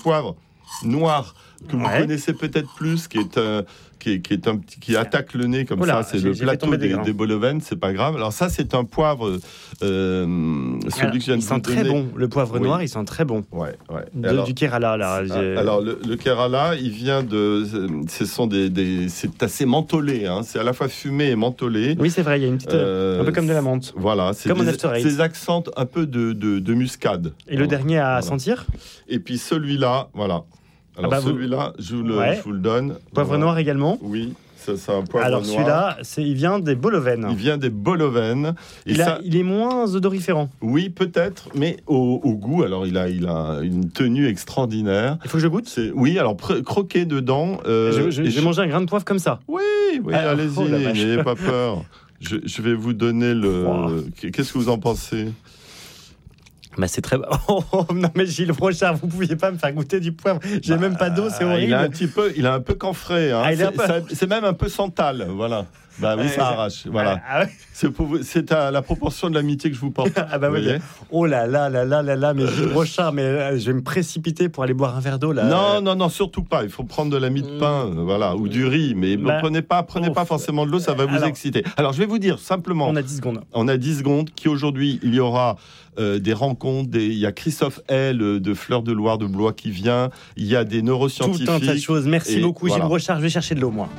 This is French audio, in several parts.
poivre noir que vous connaissez peut-être plus, qui attaque le nez comme ça, c'est le plateau des Boloven, c'est pas grave. Alors ça, c'est un poivre, celui que je viens de vous donner. Il sent très bon, le poivre noir, il sent très bon. Du Kerala, là. Alors le Kerala, il vient de, c'est assez mentholé, hein. C'est à la fois fumé et mentholé. Oui, c'est vrai, il y a une petite, un peu comme de la menthe. Voilà, c'est ces accents un peu de muscade. Et le dernier à sentir. Et puis celui-là, voilà. Alors celui-là, je vous le donne. Poivre noir également. Oui, c'est un poivre noir. Alors celui-là, il vient des Boloven. Il vient des Boloven. Il est moins odoriférant. Oui, peut-être, mais au goût, alors il a une tenue extraordinaire. Il faut que je goûte. Oui, alors croquez dedans. J'ai mangé un grain de poivre comme ça. Oui, allez-y, n'ayez pas peur. Je vais vous donner Qu'est-ce que vous en pensez ? C'est très... non mais Gilles Brochard, vous pouviez pas me faire goûter du poivre. J'ai même pas d'eau, c'est horrible. Il a un peu cancré, hein. C'est même un peu santal, voilà. Oui, ça arrache, voilà. C'est à la proportion de l'amitié que je vous porte. Oh là là, mais Gilles Brochard, je vais me précipiter pour aller boire un verre d'eau là. Non, surtout pas. Il faut prendre de la mie de pain, ou du riz, mais prenez pas forcément de l'eau, ça va vous exciter. Alors je vais vous dire simplement. On a 10 secondes. Qu'aujourd'hui il y aura des rencontres, il y a Christophe L de Fleurs de Loire de Blois qui vient, il y a des neuroscientifiques. Tout un tas de choses. Merci beaucoup Gilles Brochard, je vais chercher de l'eau moi.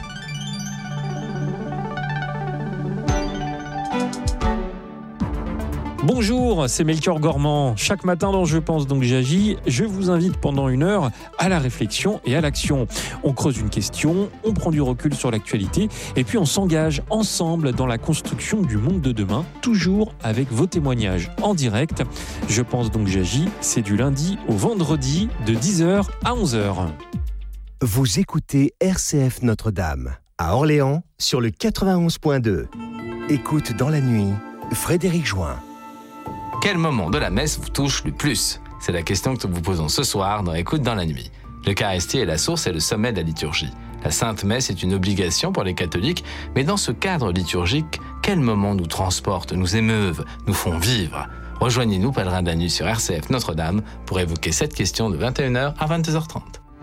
Bonjour, c'est Melchior Gormand. Chaque matin dans Je pense donc j'agis, je vous invite pendant 1 heure à la réflexion et à l'action. On creuse une question, on prend du recul sur l'actualité et puis on s'engage ensemble dans la construction du monde de demain, toujours avec vos témoignages en direct. Je pense donc j'agis, c'est du lundi au vendredi de 10h à 11h. Vous écoutez RCF Notre-Dame à Orléans sur le 91.2. Écoute dans la nuit, Frédéric Join. Quel moment de la messe vous touche le plus ? C'est la question que nous vous posons ce soir dans Écoute dans la nuit. L'Eucharistie est la source et le sommet de la liturgie. La Sainte Messe est une obligation pour les catholiques, mais dans ce cadre liturgique, quels moments nous transportent, nous émeuvent, nous font vivre ? Rejoignez-nous, pèlerins de la nuit sur RCF Notre-Dame, pour évoquer cette question de 21h à 22h30.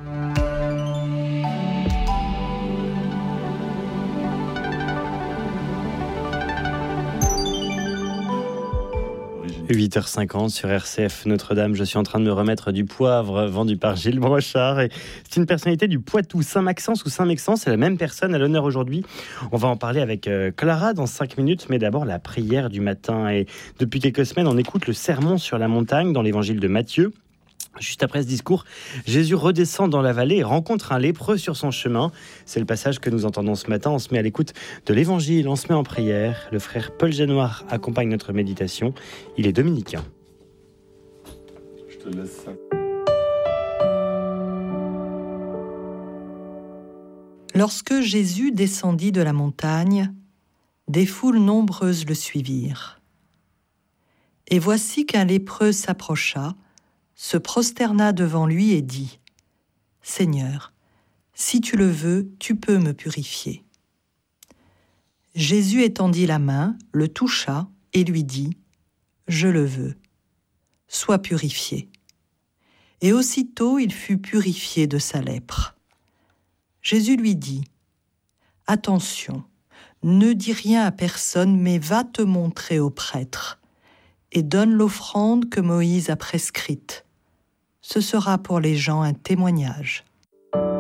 8h50 sur RCF Notre-Dame. Je suis en train de me remettre du poivre vendu par Gilles Brochard. Et c'est une personnalité du Poitou, Saint-Maxence ou Saint-Mexence. C'est la même personne à l'honneur aujourd'hui. On va en parler avec Clara dans 5 minutes. Mais d'abord, la prière du matin. Et depuis quelques semaines, on écoute le sermon sur la montagne dans l'évangile de Matthieu. Juste après ce discours, Jésus redescend dans la vallée et rencontre un lépreux sur son chemin. C'est le passage que nous entendons ce matin. On se met à l'écoute de l'évangile, on se met en prière. Le frère Paul Janoir accompagne notre méditation. Il est dominicain. Je te laisse ça. Lorsque Jésus descendit de la montagne, des foules nombreuses le suivirent. Et voici qu'un lépreux s'approcha, se prosterna devant lui et dit : « Seigneur, si tu le veux, tu peux me purifier. » Jésus étendit la main, le toucha et lui dit : « Je le veux, sois purifié. » Et aussitôt il fut purifié de sa lèpre. Jésus lui dit : « Attention, ne dis rien à personne, mais va te montrer au prêtre et donne l'offrande que Moïse a prescrite. Ce sera pour les gens un témoignage. »